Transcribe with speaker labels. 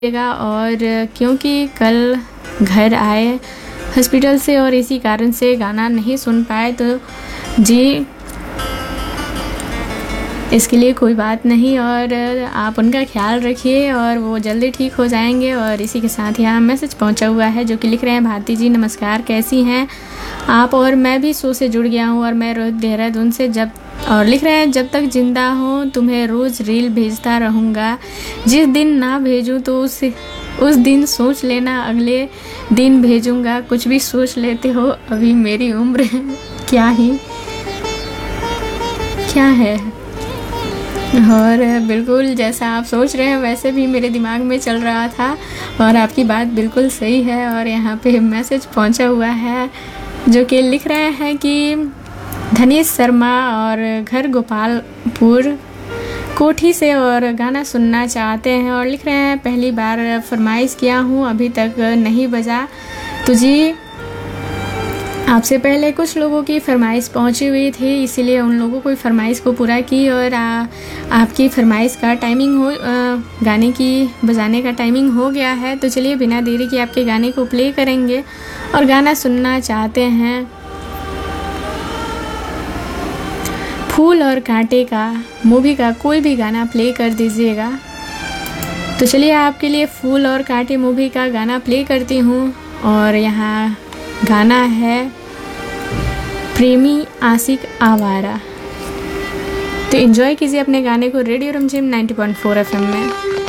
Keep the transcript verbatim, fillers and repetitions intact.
Speaker 1: गा। और क्योंकि कल घर आए हॉस्पिटल से और इसी कारण से गाना नहीं सुन पाए, तो जी इसके लिए कोई बात नहीं और आप उनका ख्याल रखिए और वो जल्दी ठीक हो जाएंगे। और इसी के साथ यहाँ मैसेज पहुँचा हुआ है जो कि लिख रहे हैं, भारती जी नमस्कार, कैसी हैं आप? और मैं भी शो से जुड़ गया हूँ और मैं रोहित देहरादून से, जब और लिख रहे हैं, जब तक जिंदा हूँ तुम्हें रोज़ रील भेजता रहूँगा, जिस दिन ना भेजूँ तो उस उस दिन सोच लेना अगले दिन भेजूँगा, कुछ भी सोच लेते हो अभी मेरी उम्र क्या ही क्या है। और बिल्कुल जैसा आप सोच रहे हैं वैसे भी मेरे दिमाग में चल रहा था और आपकी बात बिल्कुल सही है। और यहाँ पे मैसेज पहुँचा हुआ है जो कि लिख रहे हैं कि धनेश शर्मा और घर गोपालपुर कोठी से और गाना सुनना चाहते हैं और लिख रहे हैं, पहली बार फरमाइश किया हूँ अभी तक नहीं बजा। तो जी आपसे पहले कुछ लोगों की फरमाइश पहुंची हुई थी, इसीलिए उन लोगों को फरमाइश को पूरा की और आ, आपकी फरमाइश का टाइमिंग हो आ, गाने की बजाने का टाइमिंग हो गया है। तो चलिए बिना देरी के आपके गाने को प्ले करेंगे और गाना सुनना चाहते हैं फूल और कांटे का मूवी का कोई भी गाना प्ले कर दीजिएगा। तो चलिए आपके लिए फूल और कांटे मूवी का गाना प्ले करती हूँ और यहाँ गाना है प्रेमी आशिक आवारा। तो एंजॉय कीजिए अपने गाने को रेडियो रिमझिम ninety point four F M में।